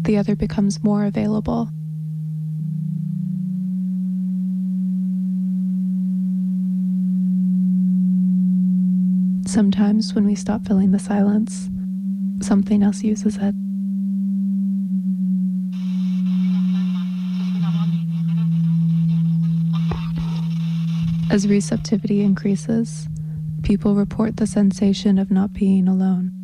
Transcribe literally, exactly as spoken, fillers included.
the other becomes more available. Sometimes when we stop filling the silence, something else uses it. As receptivity increases, people report the sensation of not being alone.